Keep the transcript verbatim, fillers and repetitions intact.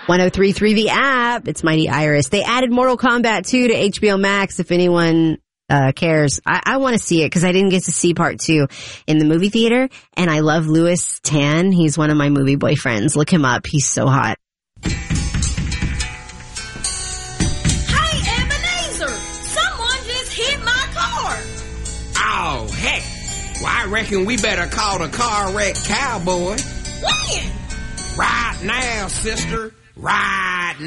one oh three point three The App. It's Mighty Iris. They added Mortal Kombat two to H B O Max if anyone uh cares. I, I want to see it because I didn't get to see part two in the movie theater. And I love Louis Tan. He's one of my movie boyfriends. Look him up. He's so hot. Hey, Ebenezer! Someone just hit my car! Oh, heck. Well, I reckon we better call the car wreck cowboy. When? Right now, sister. Right